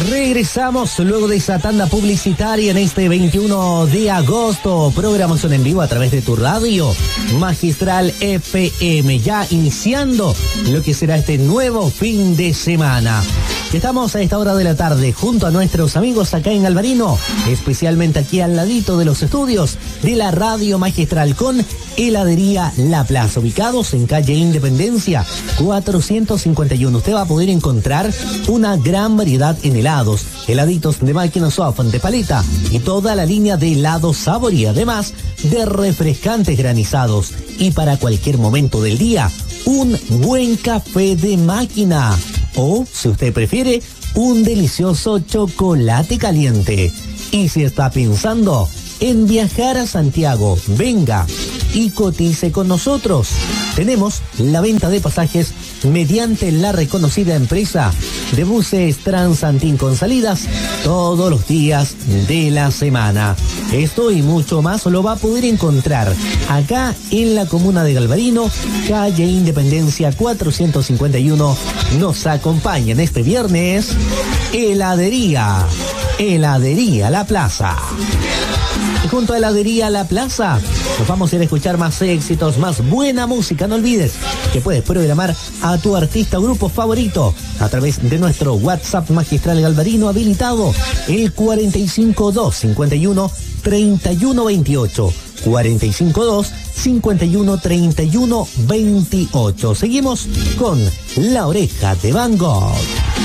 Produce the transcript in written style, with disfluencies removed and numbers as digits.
Regresamos luego de esa tanda publicitaria en este 21 de agosto. Programación en vivo a través de tu radio Magistral FM. Ya iniciando lo que será este nuevo fin de semana. Estamos a esta hora de la tarde junto a nuestros amigos acá en Alvarino, especialmente aquí al ladito de los estudios de la radio Magistral con Heladería La Plaza, ubicados en calle Independencia 451. Usted va a poder encontrar una gran variedad en helados, heladitos de máquina soft, de paleta y toda la línea de helados Sabori, además de refrescantes granizados. Y para cualquier momento del día, un buen café de máquina. O, si usted prefiere, un delicioso chocolate caliente. Y si está pensando en viajar a Santiago, venga y cotice con nosotros. Tenemos la venta de pasajes mediante la reconocida empresa de buses Transantin con salidas todos los días de la semana. Esto y mucho más lo va a poder encontrar acá en la comuna de Galvarino, calle Independencia 451. Nos acompañan este viernes Heladería La Plaza. Y junto a Heladería La Plaza nos vamos a ir a escuchar más éxitos, más buena música. No olvides que puedes programar a tu artista o grupo favorito a través de nuestro WhatsApp Magistral Galvarino habilitado, el 452-51-3128. 452-51-3128. Seguimos con La Oreja de Van Gogh.